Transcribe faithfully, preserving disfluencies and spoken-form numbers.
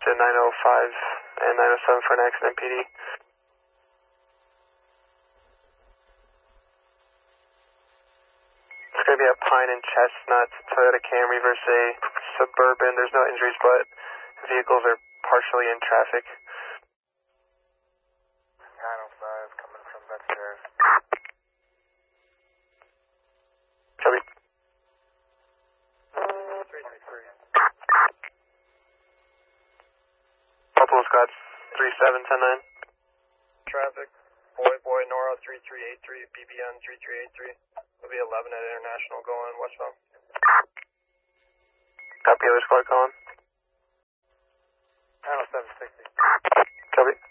to nine oh five and nine oh seven for an accident, P D. It's going to be a Pine and Chestnut Toyota Camry versus a Suburban. There's no injuries, but vehicles are partially in traffic. nine oh five coming from Betfair. Copy. three three three. Buffalo Squad three seven ten nine. Traffic. Boy, boy, Nora three three eight three, B B N three three eight three. It'll be eleven at International going westbound. Copy, other squad calling. nine oh seven sixty. Copy.